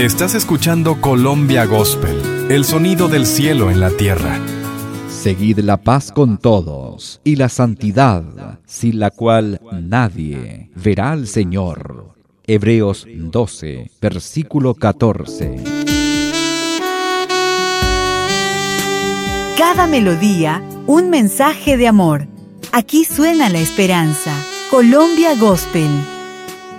Estás escuchando Colombia Gospel, el sonido del cielo en la tierra. Seguid la paz con todos y la santidad, sin la cual nadie verá al Señor. Hebreos 12, versículo 14. Cada melodía, un mensaje de amor. Aquí suena la esperanza. Colombia Gospel.